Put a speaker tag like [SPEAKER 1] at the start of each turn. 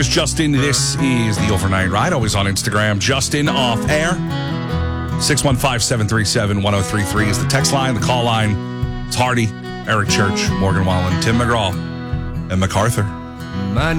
[SPEAKER 1] is Justin. This is the Overnight Ride, always on Instagram. Justin off air. 615-737-1033 is the text line, the call line. It's Hardy, Eric Church, Morgan Wallen, Tim McGraw, and MacArthur.